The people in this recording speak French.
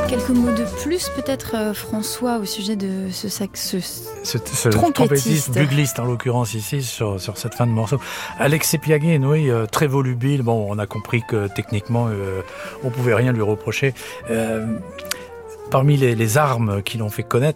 Quelques mots de plus peut-être, François, au sujet de ce trompettiste, bugliste en l'occurrence ici, sur cette fin de morceau. Alexei Piagin, oui, très volubile. Bon, on a compris que techniquement, on pouvait rien lui reprocher. Parmi les armes qui l'ont fait connaître,